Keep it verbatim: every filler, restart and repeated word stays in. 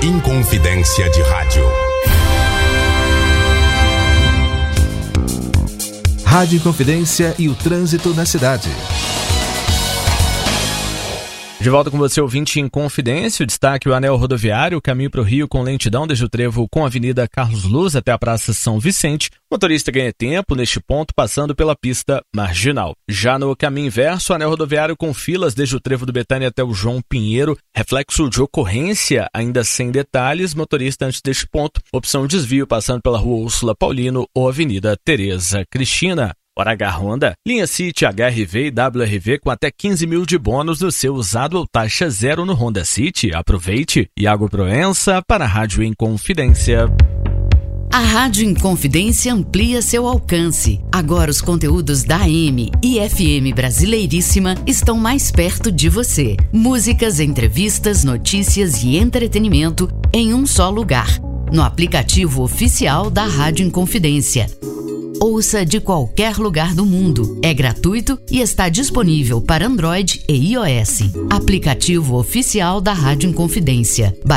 Inconfidência de Rádio. Rádio Inconfidência e o trânsito na cidade. De volta com você, ouvinte em Confidência, o destaque: o anel rodoviário, caminho para o Rio com lentidão desde o trevo com a Avenida Carlos Luz até a Praça São Vicente. O motorista ganha tempo neste ponto, passando pela pista marginal. Já no caminho inverso, o anel rodoviário com filas desde o trevo do Betânia até o João Pinheiro. Reflexo de ocorrência, ainda sem detalhes, motorista antes deste ponto. Opção desvio passando pela Rua Úrsula Paulino ou Avenida Tereza Cristina. Hora H Honda, linha City, H R V e W R V com até quinze mil de bônus no seu usado ou taxa zero no Honda City. Aproveite. Iago Proença para a Rádio Inconfidência. A Rádio Inconfidência amplia seu alcance. Agora os conteúdos da A M e F M Brasileiríssima estão mais perto de você. Músicas, entrevistas, notícias e entretenimento em um só lugar. No aplicativo oficial da Rádio Inconfidência. Ouça de qualquer lugar do mundo. É gratuito e está disponível para Android e iOS. Aplicativo oficial da Rádio Inconfidência.